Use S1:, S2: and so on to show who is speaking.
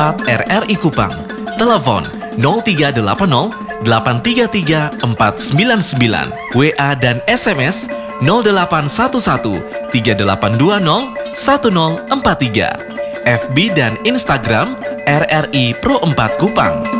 S1: WhatsApp RRI Kupang. Telepon 0380 833 499, WA dan SMS 0811 3820 1043, FB dan Instagram RRI Pro 4 Kupang.